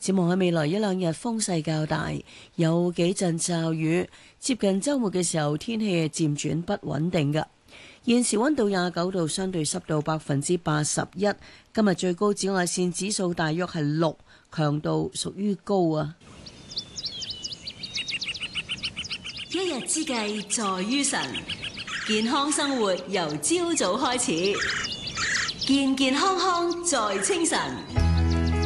展望喺未來一兩日風勢較大，有幾陣驟雨。接近週末嘅時候，天氣係漸轉不穩定嘅。現時溫度29度，相對濕度81%。今日最高紫外線指數大約係6，強度屬於高啊。 一日之計在於晨，健康生活由朝早開始，健健康康在清晨。